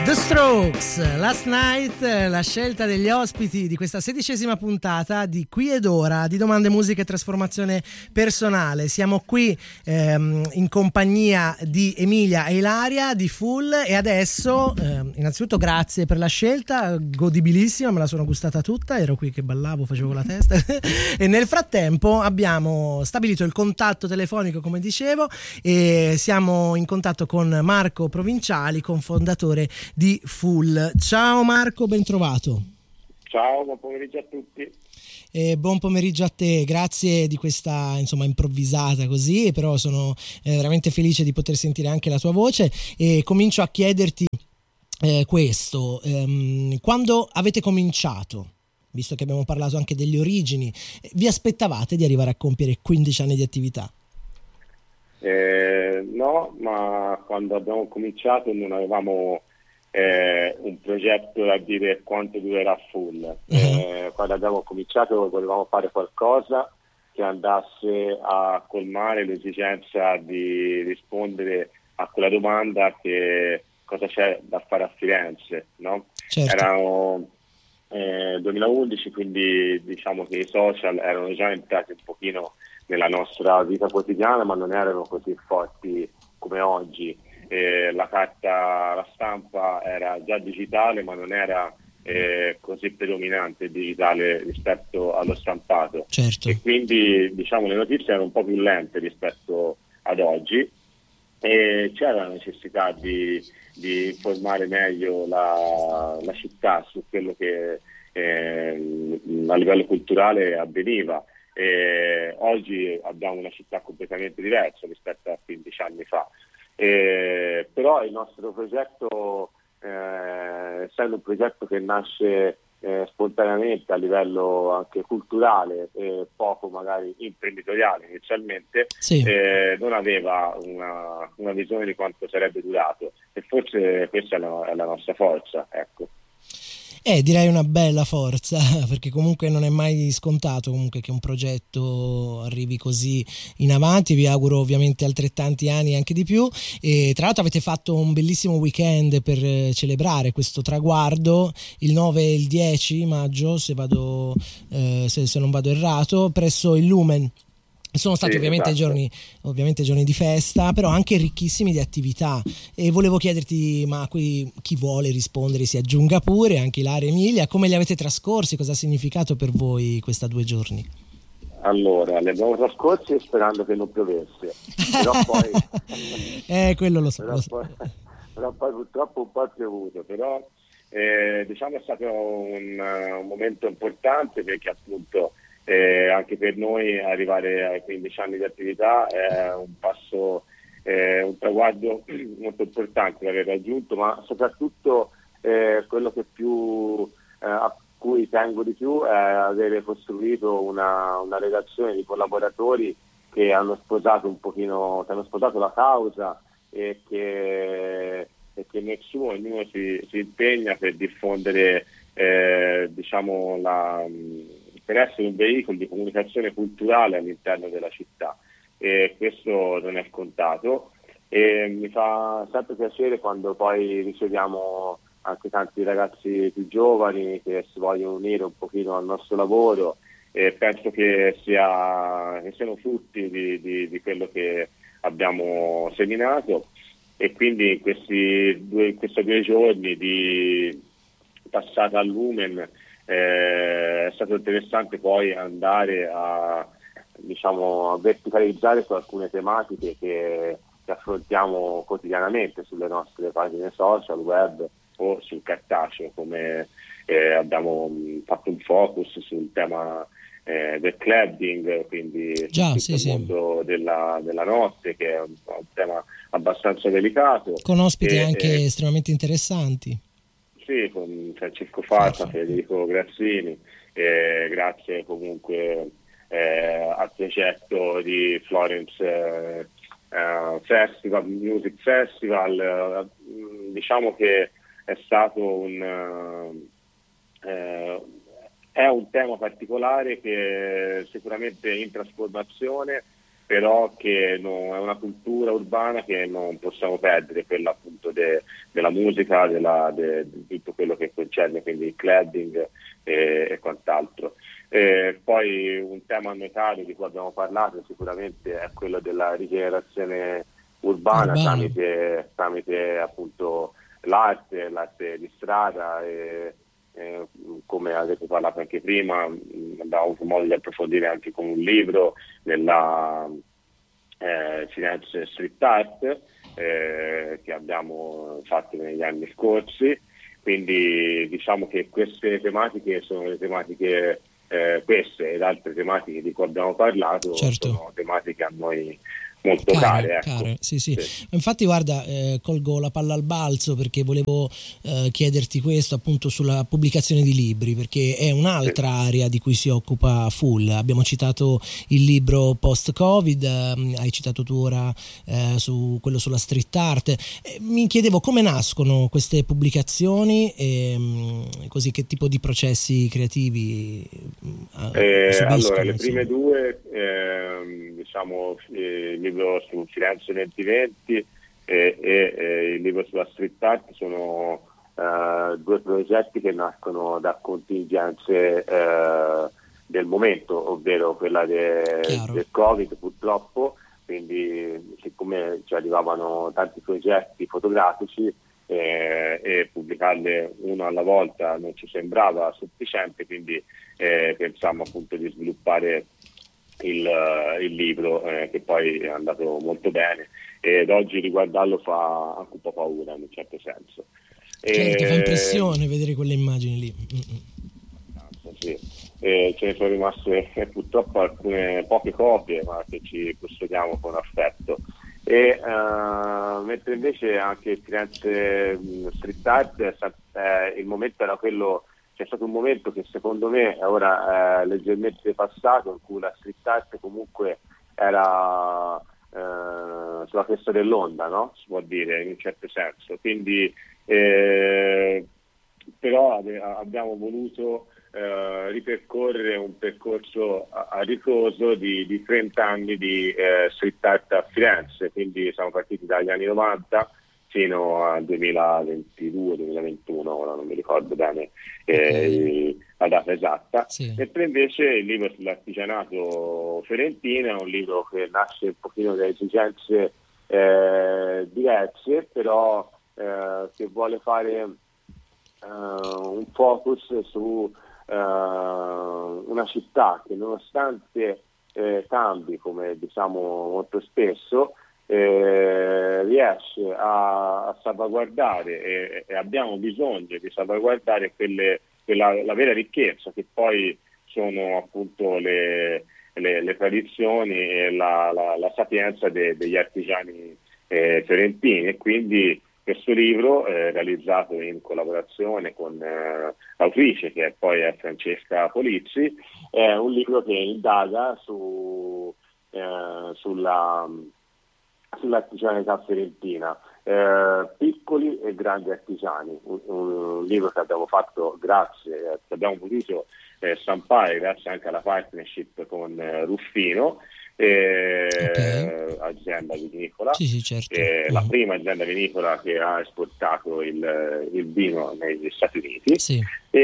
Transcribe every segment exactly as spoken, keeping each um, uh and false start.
The Strokes, Last Night, la scelta degli ospiti di questa sedicesima puntata di Qui ed Ora di Domande, Musica e Trasformazione Personale. Siamo qui ehm, in compagnia di Emilia e Ilaria di Full e adesso ehm, innanzitutto grazie per la scelta, godibilissima, me la sono gustata tutta, ero qui che ballavo, facevo la testa e nel frattempo abbiamo stabilito il contatto telefonico, come dicevo, e siamo in contatto con Marco Provinciali, cofondatore di Full. Ciao Marco, ben trovato. Ciao, buon pomeriggio a tutti. Eh, buon pomeriggio a te, grazie di questa insomma improvvisata così, però sono eh, veramente felice di poter sentire anche la tua voce e comincio a chiederti eh, questo, ehm, quando avete cominciato, visto che abbiamo parlato anche delle origini, vi aspettavate di arrivare a compiere quindici anni di attività? Eh, no, ma quando abbiamo cominciato non avevamo eh, un progetto da dire quanto durerà Full. Uh-huh. Eh, quando abbiamo cominciato volevamo fare qualcosa che andasse a colmare l'esigenza di rispondere a quella domanda che cosa c'è da fare a Firenze, no? Certo. Erano eh, duemilaundici, quindi diciamo che i social erano già entrati un pochino nella nostra vita quotidiana, ma non erano così forti come oggi. Eh, la carta, la stampa era già digitale, ma non era eh, così predominante digitale rispetto allo stampato. Certo. E quindi diciamo le notizie erano un po' più lente rispetto ad oggi e c'era la necessità di, di informare meglio la, la città su quello che eh, a livello culturale avveniva. E oggi abbiamo una città completamente diversa rispetto a quindici anni fa, e, però il nostro progetto, eh, essendo un progetto che nasce eh, spontaneamente a livello anche culturale e poco magari imprenditoriale inizialmente, sì. eh, non aveva una, una visione di quanto sarebbe durato e forse questa è la, è la nostra forza, ecco. Eh, direi una bella forza, perché comunque non è mai scontato comunque che un progetto arrivi così in avanti. Vi auguro ovviamente altrettanti anni, anche di più, e tra l'altro avete fatto un bellissimo weekend per celebrare questo traguardo il nove e il dieci maggio, se vado eh, se, se non vado errato, presso il Lumen. Sono stati sì, ovviamente, esatto. giorni, ovviamente giorni di festa, però anche ricchissimi di attività, e volevo chiederti, ma qui chi vuole rispondere si aggiunga pure, anche Ilaria e Emilia, come li avete trascorsi, cosa ha significato per voi questa due giorni? Allora, li abbiamo trascorsi sperando che non piovesse, però poi eh, quello lo so, però, lo so. Poi, però poi purtroppo un po' ha piovuto, però eh, diciamo è stato un, un momento importante perché appunto Eh, anche per noi arrivare ai quindici anni di attività è un passo, eh, un traguardo molto importante da aver raggiunto, ma soprattutto eh, quello che più eh, a cui tengo di più è avere costruito una, una relazione di collaboratori che hanno sposato un pochino, che hanno sposato la causa e che, e che nessuno, ognuno si, si impegna per diffondere eh, diciamo la per essere un veicolo di comunicazione culturale all'interno della città, e questo non è scontato e mi fa sempre piacere quando poi riceviamo anche tanti ragazzi più giovani che si vogliono unire un pochino al nostro lavoro, e penso che, sia, che siano frutti di, di, di quello che abbiamo seminato, e quindi in questi due, in questi due giorni di passata al Lumen Eh, è stato interessante poi andare a, diciamo, a verticalizzare su alcune tematiche che, che affrontiamo quotidianamente sulle nostre pagine social, web o sul cartaceo, come eh, abbiamo mh, fatto un focus sul tema eh, del clubbing, quindi Già, tutto sì, il sì. mondo della, della notte, che è un, un tema abbastanza delicato. Con ospiti e, anche e, estremamente interessanti. Sì, con Francesco Farfa, Farfa. Federico Grassini, eh, grazie comunque eh, al progetto di Florence eh, eh, Festival, Music Festival, eh, diciamo che è stato un eh, è un tema particolare che sicuramente è in trasformazione, però che no, è una cultura urbana che non possiamo perdere, quella appunto de, della musica, della, de, di tutto quello che concerne quindi il clubbing e, e quant'altro. E poi un tema notario di cui abbiamo parlato sicuramente è quello della rigenerazione urbana, Urbano. tramite, tramite appunto l'arte, l'arte di strada e, e come avete parlato anche prima, abbiamo avuto modo di approfondire anche con un libro nella eh, Firenze Street Art eh, che abbiamo fatto negli anni scorsi, quindi diciamo che queste tematiche sono le tematiche eh, queste ed altre tematiche di cui abbiamo parlato, certo, sono tematiche a noi molto care, care, ecco. care sì, sì. Sì. Infatti guarda, eh, colgo la palla al balzo perché volevo eh, chiederti questo appunto sulla pubblicazione di libri, perché è un'altra sì. area di cui si occupa Full. Abbiamo citato il libro post-Covid, eh, hai citato tu ora eh, su quello sulla street art. Eh, mi chiedevo come nascono queste pubblicazioni e mh, così che tipo di processi creativi eh, subiscono. Allora, le insomma. prime due eh, diciamo eh, il libro su Firenze duemilaventi e, e, e il libro sulla street art sono uh, due progetti che nascono da contingenze uh, del momento, ovvero quella de, del Covid purtroppo, quindi siccome ci arrivavano tanti progetti fotografici eh, e pubblicarle uno alla volta non ci sembrava sufficiente, quindi eh, pensammo appunto di sviluppare Il, il libro eh, che poi è andato molto bene ed oggi riguardarlo fa anche un po' paura in un certo senso. Certo, e, fa impressione vedere quelle immagini lì. Sì. E ce ne sono rimaste eh, purtroppo alcune poche copie, ma che ci custodiamo con affetto. E uh, mentre invece anche Firenze Street Art eh, il momento era quello. C'è stato un momento che secondo me è ora eh, leggermente passato, in cui la street art comunque era eh, sulla cresta dell'onda, no? Si può dire in un certo senso. Quindi eh, però abbiamo voluto eh, ripercorrere un percorso a, a ritroso di, di trenta anni di eh, street art a Firenze, quindi siamo partiti dagli anni novanta fino al duemilaventidue duemilaventuno, ora non mi ricordo bene eh, la data esatta, sì. Mentre invece il libro sull'artigianato fiorentino è un libro che nasce un pochino da esigenze eh, diverse, però eh, che vuole fare eh, un focus su eh, una città che nonostante eh, cambi, come diciamo molto spesso, Eh, riesce a, a salvaguardare e, e abbiamo bisogno di salvaguardare quelle, quella, la vera ricchezza che poi sono appunto le, le, le tradizioni e la, la, la sapienza de, degli artigiani eh, fiorentini, e quindi questo libro eh, realizzato in collaborazione con eh, l'autrice, che poi è Francesca Polizzi, è un libro che indaga su, eh, sulla sull'artigianalità fiorentina, eh, piccoli e grandi artigiani, un, un libro che abbiamo fatto grazie, che abbiamo potuto eh, stampare grazie anche alla partnership con eh, Ruffino, eh, okay. azienda vinicola, sì, sì, certo. eh, uh-huh. la prima azienda vinicola che ha esportato il, il vino negli Stati Uniti, sì.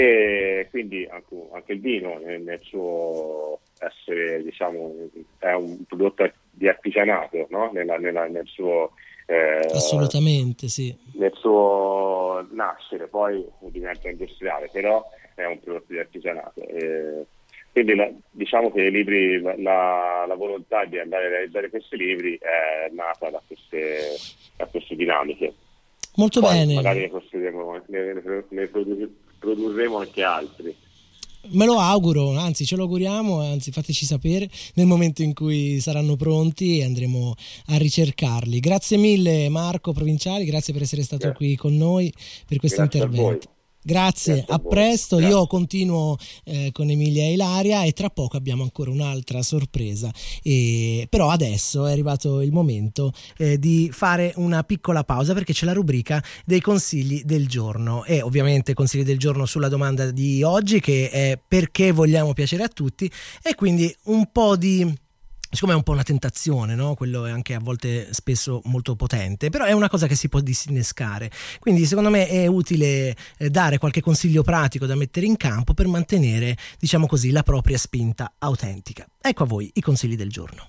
E quindi anche, anche il vino nel, nel suo essere, diciamo, è un prodotto di artigianato, no? nella, nella, nel suo eh, assolutamente sì, nel suo nascere, poi diventa industriale, però è un prodotto di artigianato. Eh, quindi la, diciamo che i libri, la, la volontà di andare a realizzare questi libri è nata da queste, da queste dinamiche. Molto poi bene. Magari ne, costruiremo, ne, ne, ne produrremo anche altri. Me lo auguro, anzi ce lo auguriamo, anzi fateci sapere nel momento in cui saranno pronti e andremo a ricercarli. Grazie mille Marco Provinciali, grazie per essere stato grazie. qui con noi per questo grazie intervento. Grazie, Grazie a, a presto. Grazie. Io continuo eh, con Emilia e Ilaria e tra poco abbiamo ancora un'altra sorpresa, e, però adesso è arrivato il momento eh, di fare una piccola pausa, perché c'è la rubrica dei consigli del giorno, e ovviamente consigli del giorno sulla domanda di oggi, che è perché vogliamo piacere a tutti, e quindi un po' di siccome è un po' una tentazione, no? Quello è anche a volte spesso molto potente, però è una cosa che si può disinnescare, quindi secondo me è utile eh, dare qualche consiglio pratico da mettere in campo per mantenere, diciamo così, la propria spinta autentica. Ecco a voi i consigli del giorno.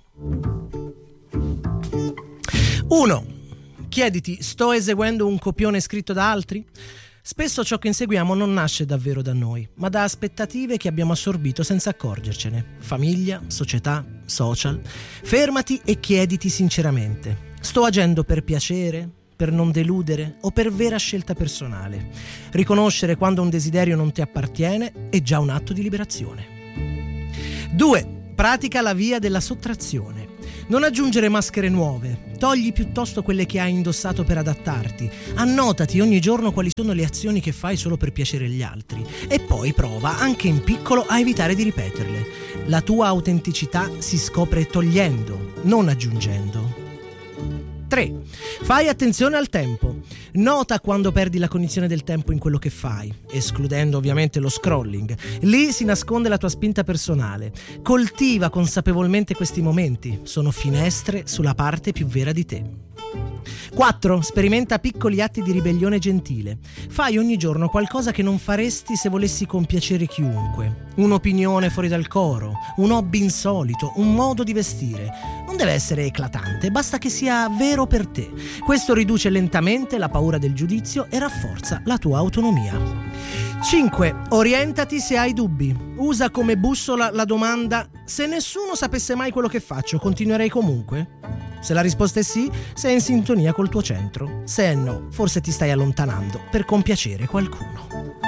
uno. Chiediti: sto eseguendo un copione scritto da altri? Spesso ciò che inseguiamo non nasce davvero da noi, ma da aspettative che abbiamo assorbito senza accorgercene. Famiglia, società, social. Fermati e chiediti sinceramente: sto agendo per piacere, per non deludere o per vera scelta personale? Riconoscere quando un desiderio non ti appartiene è già un atto di liberazione. due. Pratica la via della sottrazione. Non aggiungere maschere nuove, togli piuttosto quelle che hai indossato per adattarti. Annotati ogni giorno quali sono le azioni che fai solo per piacere agli altri e poi prova, anche in piccolo, a evitare di ripeterle. La tua autenticità si scopre togliendo, non aggiungendo. tre. Fai attenzione al tempo. Nota quando perdi la cognizione del tempo in quello che fai, escludendo ovviamente lo scrolling. Lì si nasconde la tua spinta personale. Coltiva consapevolmente questi momenti. Sono finestre sulla parte più vera di te. quattro. Sperimenta piccoli atti di ribellione gentile. Fai ogni giorno qualcosa che non faresti se volessi compiacere chiunque. Un'opinione fuori dal coro, un hobby insolito, un modo di vestire. Non deve essere eclatante, basta che sia vero per te. Questo riduce lentamente la paura del giudizio e rafforza la tua autonomia. cinque. Orientati se hai dubbi. Usa come bussola la domanda: se nessuno sapesse mai quello che faccio, continuerei comunque? Se la risposta è sì, sei in sintonia col tuo centro. Se è no, forse ti stai allontanando per compiacere qualcuno.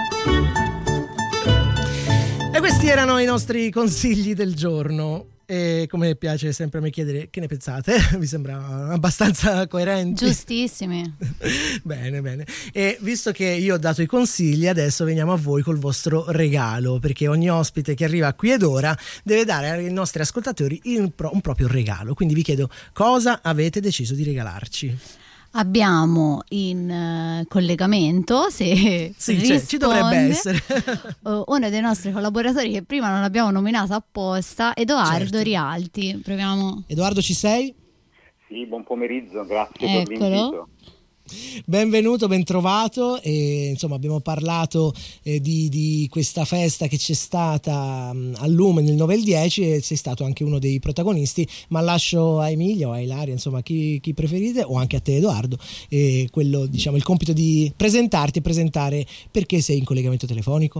E questi erano i nostri consigli del giorno. E come piace sempre a me chiedere, che ne pensate? Mi sembra abbastanza coerenti. Giustissimi. Bene, bene. E visto che io ho dato i consigli, adesso veniamo a voi col vostro regalo, perché ogni ospite che arriva qui ed ora deve dare ai nostri ascoltatori un, pro- un proprio regalo. Quindi vi chiedo: cosa avete deciso di regalarci? Abbiamo in uh, collegamento, se sì, cioè, ci dovrebbe essere uh, uno dei nostri collaboratori che prima non abbiamo nominato apposta, Edoardo certo. Rialti. Proviamo. Edoardo, ci sei? Sì, buon pomeriggio, grazie Eccolo. per l'invito. Benvenuto, ben trovato. E, insomma, abbiamo parlato eh, di, di questa festa che c'è stata um, a Lumen il nove e il dieci e sei stato anche uno dei protagonisti, ma lascio a Emilia o a Ilaria, insomma, chi, chi preferite, o anche a te, Edoardo, e quello, diciamo, il compito di presentarti e presentare perché sei in collegamento telefonico.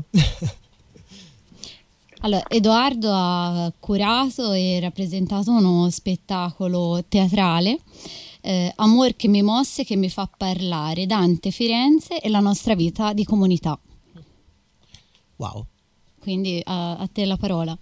Allora, Edoardo ha curato e rappresentato uno spettacolo teatrale, Eh, Amor che mi mosse, che mi fa parlare, Dante, Firenze e la nostra vita di comunità. Wow. Quindi a, a te la parola.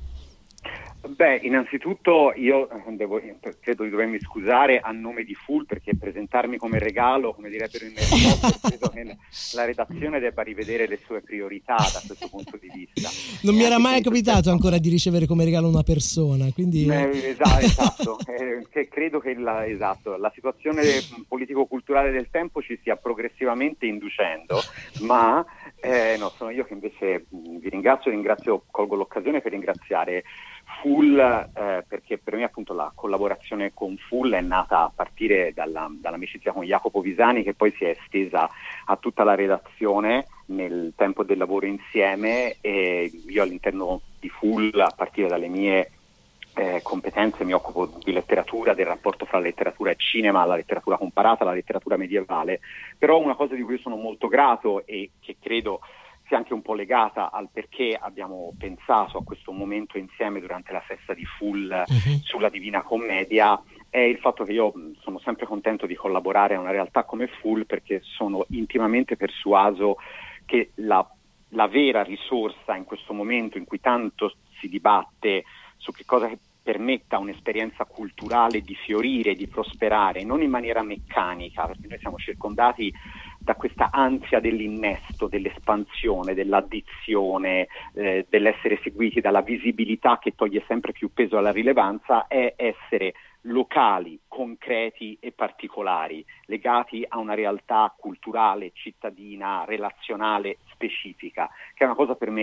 Beh, innanzitutto io devo, credo di dovermi scusare a nome di Full, perché presentarmi come regalo, come direbbero in Netflix, credo che la redazione debba rivedere le sue priorità da questo punto di vista. Non e mi era mai questo capitato ancora di ricevere come regalo una persona, quindi eh, esatto, esatto. Eh, che credo che la, esatto, la situazione politico-culturale del tempo ci stia progressivamente inducendo, ma eh, no, sono io che invece vi ringrazio, ringrazio, colgo l'occasione per ringraziare Full, eh, perché per me appunto la collaborazione con Full è nata a partire dalla, dall'amicizia con Jacopo Visani, che poi si è estesa a tutta la redazione nel tempo del lavoro insieme, e io all'interno di Full, a partire dalle mie eh, competenze, mi occupo di letteratura, del rapporto fra letteratura e cinema, la letteratura comparata, la letteratura medievale. Però una cosa di cui io sono molto grato e che credo sia anche un po' legata al perché abbiamo pensato a questo momento insieme durante la festa di Full uh-huh. sulla Divina Commedia, è il fatto che io sono sempre contento di collaborare a una realtà come Full, perché sono intimamente persuaso che la, la vera risorsa in questo momento in cui tanto si dibatte su che cosa permetta un'esperienza culturale di fiorire, di prosperare, non in maniera meccanica, perché noi siamo circondati da questa ansia dell'innesto, dell'espansione, dell'addizione, eh, dell'essere seguiti dalla visibilità che toglie sempre più peso alla rilevanza, è essere locali, concreti e particolari, legati a una realtà culturale, cittadina, relazionale, specifica, che è una cosa per me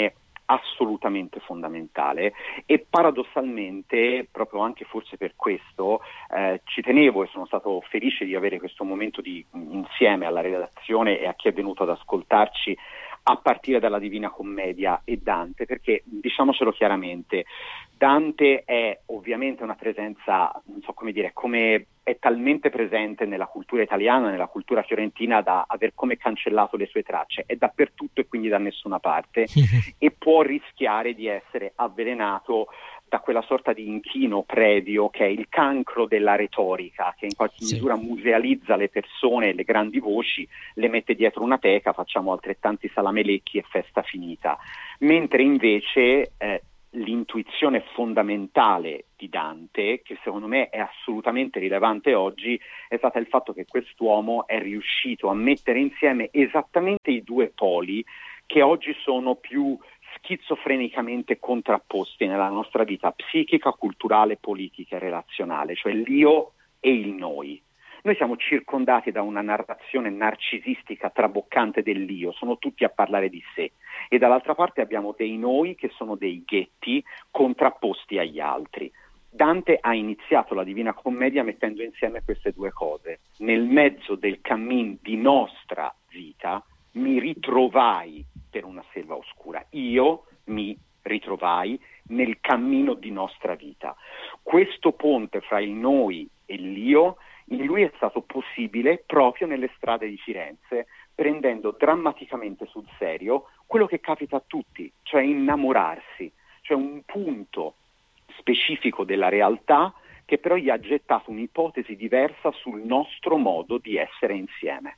assolutamente fondamentale, e paradossalmente, proprio anche forse per questo, eh, ci tenevo e sono stato felice di avere questo momento di, insieme alla redazione e a chi è venuto ad ascoltarci, a partire dalla Divina Commedia e Dante, perché diciamocelo chiaramente, Dante è ovviamente una presenza, non so come dire, come è talmente presente nella cultura italiana, nella cultura fiorentina, da aver come cancellato le sue tracce, è dappertutto e quindi da nessuna parte e può rischiare di essere avvelenato da quella sorta di inchino previo che è il cancro della retorica, che in qualche sì. misura musealizza le persone, le grandi voci, le mette dietro una teca, facciamo altrettanti salamelecchi e festa finita. Mentre invece eh, l'intuizione fondamentale di Dante, che secondo me è assolutamente rilevante oggi, è stata il fatto che quest'uomo è riuscito a mettere insieme esattamente i due poli che oggi sono più schizofrenicamente contrapposti nella nostra vita psichica, culturale, politica e relazionale, cioè l'io e il noi. Noi siamo circondati da una narrazione narcisistica traboccante dell'io, sono tutti a parlare di sé, e dall'altra parte abbiamo dei noi che sono dei ghetti contrapposti agli altri. Dante ha iniziato la Divina Commedia mettendo insieme queste due cose. Nel mezzo del cammin di nostra vita mi ritrovai per una selva oscura. Io mi ritrovai nel cammino di nostra vita. Questo ponte fra il noi e l'io in lui è stato possibile proprio nelle strade di Firenze, prendendo drammaticamente sul serio quello che capita a tutti, cioè innamorarsi, cioè un punto specifico della realtà che però gli ha gettato un'ipotesi diversa sul nostro modo di essere insieme.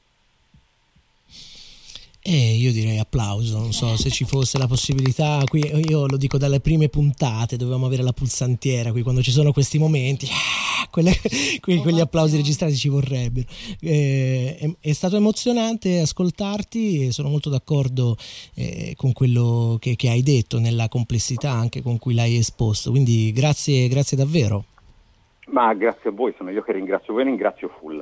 Eh, io direi applauso, non so se ci fosse la possibilità, qui io lo dico dalle prime puntate, dovevamo avere la pulsantiera, qui quando ci sono questi momenti, ah, quelle, que, quegli applausi registrati ci vorrebbero. Eh, è, è stato emozionante ascoltarti e sono molto d'accordo eh, con quello che, che hai detto, nella complessità anche con cui l'hai esposto, quindi grazie, grazie davvero. Ma grazie a voi, sono io che ringrazio voi e ringrazio Full.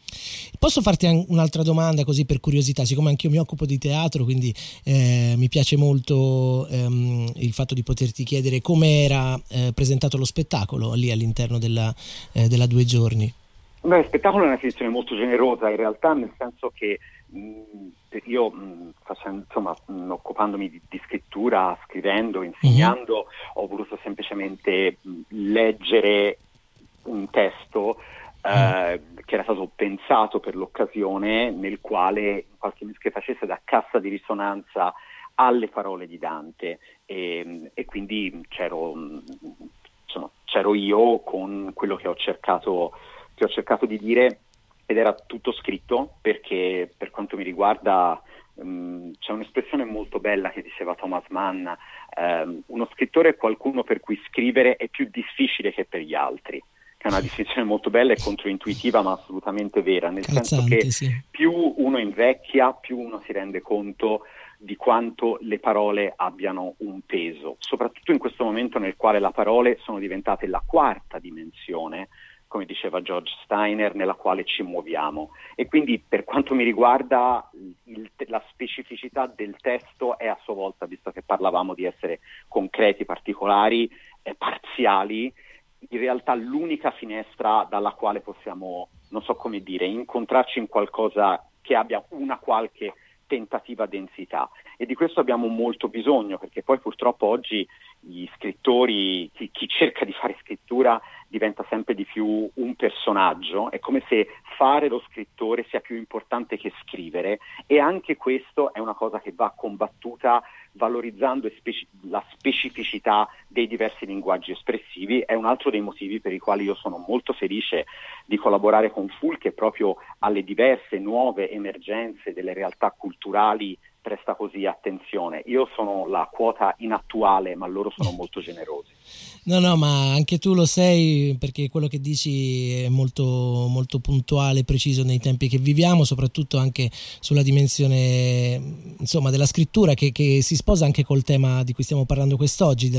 Posso farti un'altra domanda così per curiosità, siccome anch'io mi occupo di teatro, quindi eh, mi piace molto ehm, il fatto di poterti chiedere come era eh, presentato lo spettacolo lì all'interno della, eh, della Due Giorni. Beh, il spettacolo è una definizione molto generosa in realtà, nel senso che mh, io mh, facendo, insomma, mh, occupandomi di, di scrittura, scrivendo, insegnando, mm-hmm. ho voluto semplicemente mh, leggere un testo Eh, che era stato pensato per l'occasione, nel quale in qualche che facesse da cassa di risonanza alle parole di Dante, e, e quindi c'ero, insomma, c'ero io con quello che ho cercato che ho cercato di dire, ed era tutto scritto, perché per quanto mi riguarda um, c'è un'espressione molto bella che diceva Thomas Mann: um, uno scrittore è qualcuno per cui scrivere è più difficile che per gli altri. È una definizione molto bella e controintuitiva, ma assolutamente vera, nel Calzante, senso che sì. più uno invecchia, più uno si rende conto di quanto le parole abbiano un peso, soprattutto in questo momento nel quale le parole sono diventate la quarta dimensione, come diceva George Steiner, nella quale ci muoviamo. E quindi, per quanto mi riguarda, il, la specificità del testo è a sua volta, visto che parlavamo di essere concreti, particolari, eh, parziali, in realtà l'unica finestra dalla quale possiamo, non so come dire, incontrarci in qualcosa che abbia una qualche tentativa densità, e di questo abbiamo molto bisogno, perché poi purtroppo oggi gli scrittori, chi, chi cerca di fare scrittura diventa sempre di più un personaggio, è come se fare lo scrittore sia più importante che scrivere, e anche questo è una cosa che va combattuta valorizzando speci- la specificità dei diversi linguaggi espressivi. È un altro dei motivi per i quali io sono molto felice di collaborare con Full, che proprio alle diverse nuove emergenze delle realtà culturali presta così attenzione. Io sono la quota inattuale, ma loro sono molto generosi. No, no, ma anche tu lo sei, perché quello che dici è molto, molto puntuale e preciso nei tempi che viviamo, soprattutto anche sulla dimensione, insomma, della scrittura, che, che si sposa anche col tema di cui stiamo parlando quest'oggi, dell'autenticità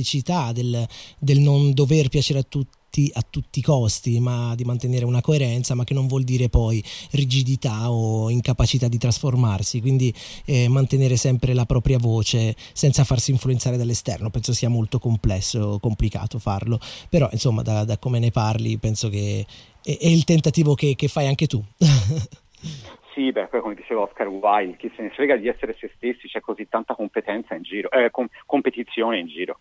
dell'autenticità, del, del non dover piacere a tutti a tutti i costi, ma di mantenere una coerenza, ma che non vuol dire poi rigidità o incapacità di trasformarsi, quindi eh, mantenere sempre la propria voce senza farsi influenzare dall'esterno. Penso sia molto complesso, complicato farlo, però insomma da, da come ne parli penso che è, è il tentativo che, che fai anche tu. Sì, beh, poi come diceva Oscar Wilde, chi se ne frega di essere se stessi, c'è così tanta competenza in giro, eh, com- competizione in giro.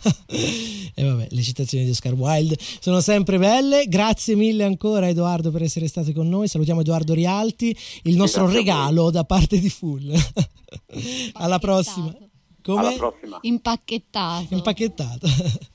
E vabbè, le citazioni di Oscar Wilde sono sempre belle. Grazie mille ancora Edoardo per essere stato con noi. Salutiamo Edoardo Rialti, il nostro Grazie regalo da parte di Full. Alla prossima. Come? Alla prossima. Impacchettato. Impacchettato.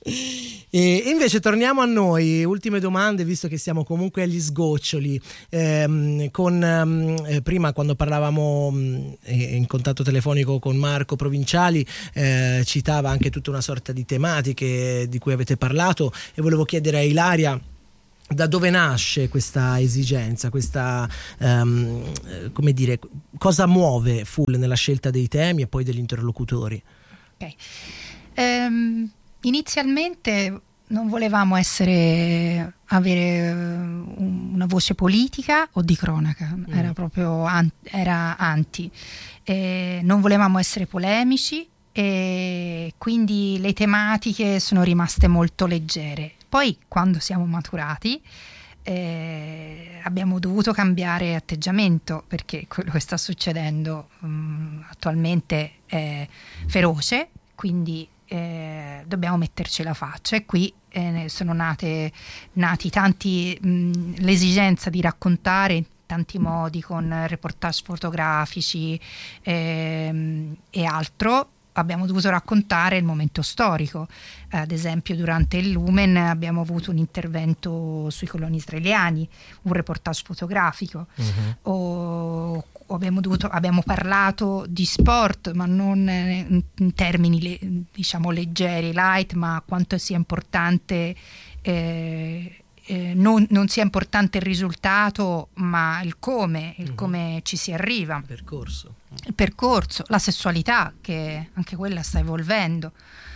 E invece torniamo a noi, ultime domande, visto che siamo comunque agli sgoccioli. Ehm, con eh, prima quando parlavamo eh, in contatto telefonico con Marco Provinciali, eh, citava anche tutta una sorta di tematiche di cui avete parlato, e volevo chiedere a Ilaria da dove nasce questa esigenza, questa um, come dire, cosa muove Full nella scelta dei temi e poi degli interlocutori? Ok, um, inizialmente non volevamo essere avere una voce politica o di cronaca, mm. era proprio an- era anti, e non volevamo essere polemici, e quindi le tematiche sono rimaste molto leggere. Poi quando siamo maturati eh, abbiamo dovuto cambiare atteggiamento, perché quello che sta succedendo um, attualmente è feroce, quindi eh, dobbiamo metterci la faccia, e qui eh, sono nate nati tanti mh, l'esigenza di raccontare in tanti modi, con reportage fotografici ehm, e altro. Abbiamo dovuto raccontare il momento storico, ad esempio durante il Lumen abbiamo avuto un intervento sui coloni israeliani, un reportage fotografico, uh-huh. o, o abbiamo, dovuto, abbiamo parlato di sport, ma non in, in termini le, diciamo leggeri, light, ma quanto sia importante eh, Eh, non, non sia importante il risultato, ma il come, il come ci si arriva, il percorso, il percorso, la sessualità, che anche quella sta evolvendo.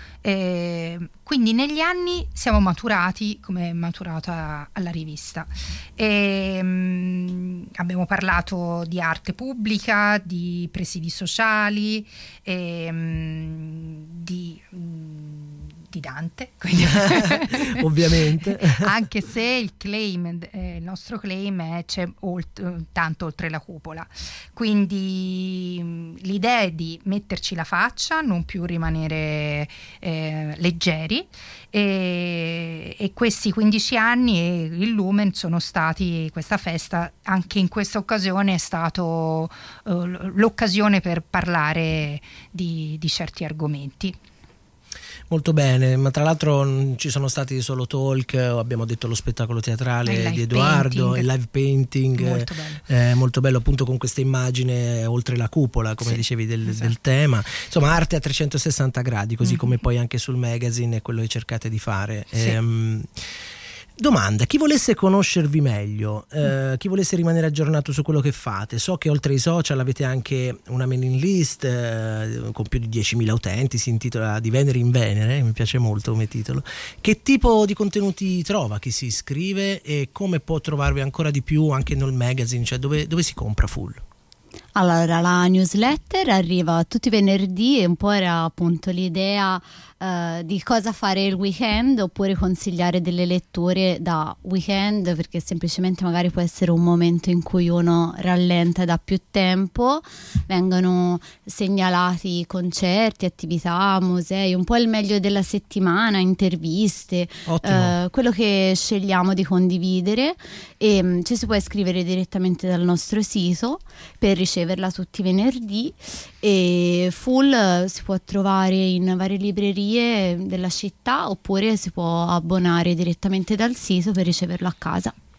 E quindi negli anni siamo maturati, come è maturata alla rivista, e, mh, abbiamo parlato di arte pubblica, di presidi sociali, e, mh, di mh, di Dante, quindi ovviamente, anche se il claim, eh, il nostro claim è c'è olt- tanto oltre la cupola, quindi mh, l'idea è di metterci la faccia, non più rimanere eh, leggeri, e, e questi quindici anni e il Lumen sono stati, questa festa anche in questa occasione è stato uh, l'occasione per parlare di, di certi argomenti. Molto bene, ma tra l'altro non ci sono stati solo talk, abbiamo detto lo spettacolo teatrale di Edoardo, painting. Il live painting, molto bello. Eh, molto bello appunto, con questa immagine oltre la cupola, come sì, dicevi, del, esatto. del tema, insomma arte a trecentosessanta gradi, così mm-hmm. come poi anche sul magazine è quello che cercate di fare. Sì. Ehm, Domanda: chi volesse conoscervi meglio, eh, chi volesse rimanere aggiornato su quello che fate, so che oltre ai social avete anche una mailing list eh, con più di diecimila utenti, si intitola Di Venere in Venere, mi piace molto come titolo. Che tipo di contenuti trova chi si iscrive, e come può trovarvi ancora di più anche nel magazine, cioè dove, dove si compra Full? Allora, la newsletter arriva tutti i venerdì, e un po' era appunto l'idea uh, di cosa fare il weekend, oppure consigliare delle letture da weekend, perché semplicemente magari può essere un momento in cui uno rallenta e dà più tempo. Vengono segnalati concerti, attività, musei, un po' il meglio della settimana, interviste, uh, quello che scegliamo di condividere, e um, ci si può iscrivere direttamente dal nostro sito per riceverla tutti i venerdì, e Full si può trovare in varie librerie della città, oppure si può abbonare direttamente dal sito per riceverlo a casa.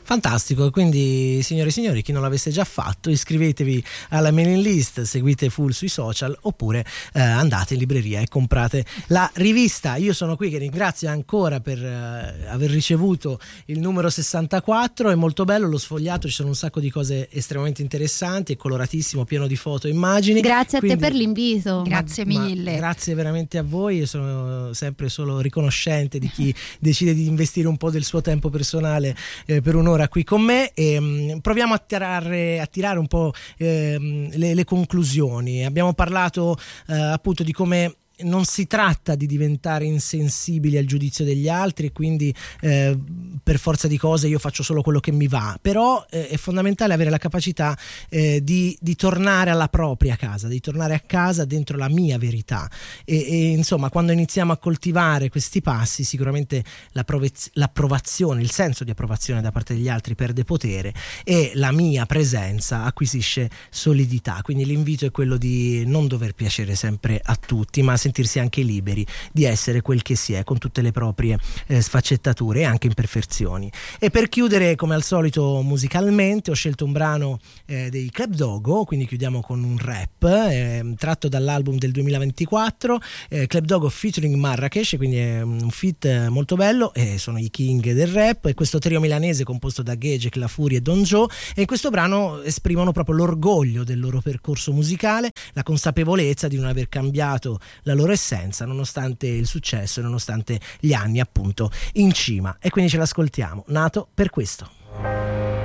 Fantastico, quindi signore e signori, chi non l'avesse già fatto, iscrivetevi alla mailing list, seguite Full sui social, oppure eh, andate in libreria e comprate la rivista. Io sono qui che ringrazio ancora per eh, aver ricevuto il numero sessantaquattro, è molto bello, l'ho sfogliato, ci sono un sacco di cose estremamente interessanti, è coloratissimo, pieno di foto e immagini. Grazie quindi, a te per l'invito. Grazie ma, mille. Ma grazie veramente a voi, io sono sempre solo riconoscente di chi decide di investire un po' del suo tempo personale eh, per un'ora qui con me, e um, proviamo a tirare, a tirare un po' eh, le, le conclusioni. Abbiamo parlato eh, appunto di come non si tratta di diventare insensibili al giudizio degli altri e quindi eh, per forza di cose io faccio solo quello che mi va, però eh, è fondamentale avere la capacità eh, di, di tornare alla propria casa, di tornare a casa dentro la mia verità e, e insomma quando iniziamo a coltivare questi passi sicuramente l'approvazione, il senso di approvazione da parte degli altri perde potere e la mia presenza acquisisce solidità. Quindi l'invito è quello di non dover piacere sempre a tutti, ma sentirsi anche liberi di essere quel che si è, con tutte le proprie eh, sfaccettature e anche imperfezioni. E per chiudere, come al solito musicalmente, ho scelto un brano eh, dei Club Dogo, quindi chiudiamo con un rap eh, tratto dall'album del duemilaventiquattro, eh, Club Dogo featuring Marrakesh, quindi è un feat molto bello, e sono i king del rap, e questo trio milanese composto da Gage, La Furia e Don Joe, e in questo brano esprimono proprio l'orgoglio del loro percorso musicale, la consapevolezza di non aver cambiato la loro essenza nonostante il successo e nonostante gli anni appunto in cima, e quindi ce l'ascoltiamo. Nato per questo.